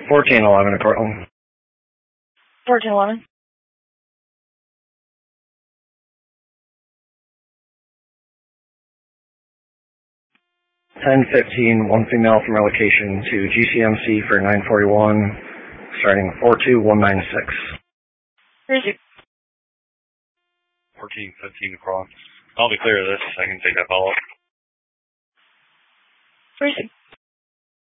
1411 to Cortland. 1411. 1015, one female from relocation to GCMC for 941, starting 42196. 36. 1415 to Cortland. I'll be clear of this. I can take that follow-up. 36.